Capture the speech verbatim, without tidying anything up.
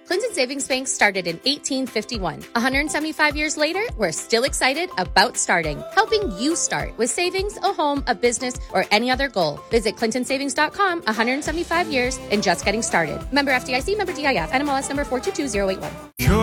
Clinton Savings Bank started in eighteen fifty-one. one hundred seventy-five years later, we're still excited about starting, helping you start with savings, a home, a business, or any other goal. Visit clinton savings dot com, one hundred seventy-five years, and just getting started. Member F D I C, member D I F, N M L S number four two two zero eight one.